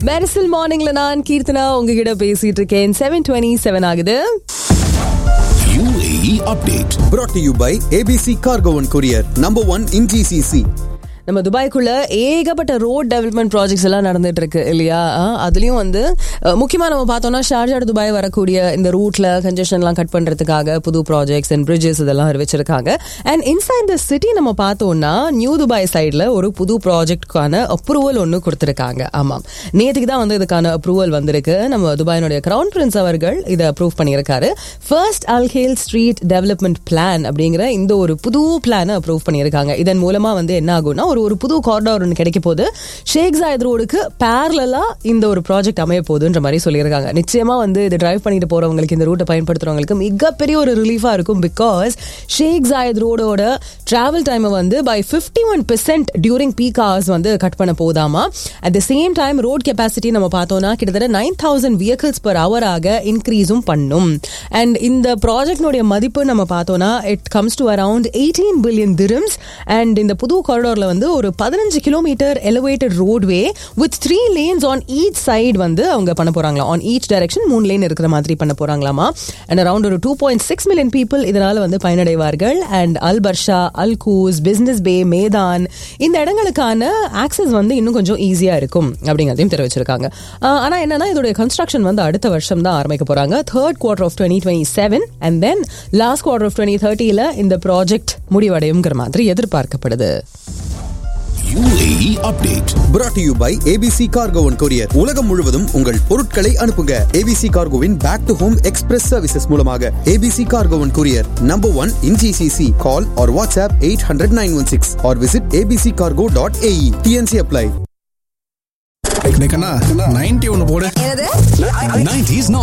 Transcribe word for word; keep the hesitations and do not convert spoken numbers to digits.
மெரிசல் மார்னிங்ல நான் கீர்த்தனா உங்ககிட்ட பேசிட்டு இருக்கேன். செவன் டுவெண்ட்டி செவன் ஆகுது. U A E update brought to you by A B C Cargo and Courier, number one in G C C. நம்ம துபாய்க்குள்ள ஏகப்பட்ட ரோட் டெவலப்மெண்ட் ப்ராஜெக்ட்ஸ் எல்லாம் நடந்துட்டு இருக்கு இல்லையா? அதுலயும் வந்து முக்கியமா நம்ம பார்த்தோம்னா ஷார்ஜா துபாய் வரக்கூடிய இந்த ரூட்ல கன்ஜெஷன்லாம் கட் பண்றதுக்காக புது ப்ராஜெக்ட்ஸ் அண்ட் பிரிட்ஜஸ் இதெல்லாம் அறிவிச்சிருக்காங்க. அண்ட் இன்சைட் த சிட்டி நம்ம பார்த்தோம்னா நியூ துபாய் சைட்ல ஒரு புது ப்ராஜெக்ட்கான அப்ரூவல் ஒன்று கொடுத்திருக்காங்க. ஆமாம், நேற்றுக்கு தான் வந்து இதுக்கான அப்ரூவல் வந்திருக்கு. நம்ம துபாயினுடைய கிரவுன் பிரின்ஸ் அவர்கள் இதை அப்ரூவ் பண்ணியிருக்காரு. ஃபர்ஸ்ட் அல்ஹேல் ஸ்ட்ரீட் டெவலப்மெண்ட் பிளான் அப்படிங்கிற இந்த ஒரு புது பிளானை அப்ரூவ் பண்ணியிருக்காங்க. இதன் மூலமா வந்து என்ன ஆகும்னா ஒரு ஒரு புது காரிடார் ஒன்று கிடைக்க போது ஷேக் ஜாயத் ரோடுக்கு பேரலா இந்த ஒரு ப்ராஜெக்ட் அமைய போகுதுன்ற மாதிரி சொல்லியிருக்காங்க. நிச்சயமா வந்து இது டிரைவ் பண்ணிட்டு போறவங்களுக்கு, இந்த ரூட்டை பயன்படுத்துறவங்களுக்கு மிகப்பெரிய ஒரு ரிலீஃபா இருக்கும். பிகாஸ் ஷேக் ஜாயத் ரோடோட டிராவல் டைமை வந்து by fifty one percent during peak hours வந்து கட் பண்ண போதாமா. At the same time road capacity நம்ம பார்த்தோம்னா கிட்டத்தட்ட nine thousand vehicles per hour ஆக இன்க்ரீஸும் பண்ணும். அண்ட் இந்த ப்ராஜெக்டினுடைய மதிப்பு நம்ம பார்த்தோம்னா it comes to around eighteen billion dirhams. And இந்த புது காரிடார்ல வந்து ஒரு பதினஞ்சு kilometre elevated roadway with three lanes on each side வந்து அவங்க பண்ண போறாங்களா. ஆன் ஈச் டைரக்ஷன் மூணு லேன் இருக்கிற மாதிரி பண்ண போறாங்களாமா. அண்ட் அரௌண்ட் ஒரு two point six million people இதனால வந்து பயனடைவார்கள். And Al Barsha, Al goose, business பே, மேதான் இந்த இடங்களுக்கான ஆக்சஸ் வந்து இன்னும் கொஞ்சம் ஈஸியா இருக்கும் அப்படிங்கிறதையும் தெரிவிச்சிருக்காங்க. ஆனா என்னன்னா இதோட கன்ஸ்ட்ரக்ஷன் வந்து அடுத்த வருஷம் தான் ஆரம்பிக்க போறாங்க. Third quarter of twenty twenty seven and then last quarter of twenty தேர்ட்டில இந்த ப்ராஜெக்ட் முடிவடையுங்கிற மாதிரி எதிர்பார்க்கப்படுது. U A E update brought to you by A B C Cargo and Courier. உலகம் முழுவதும் உங்கள் பொருட்களை அனுப்புங்க. A B C Cargoவின் back to home express services மூலமாக. A B C Cargo and Courier, number one in G C C. Call or WhatsApp eight hundred nine one six or visit a b c cargo dot a e. T N C apply. Ninety ஒன்னு போடு. nineties not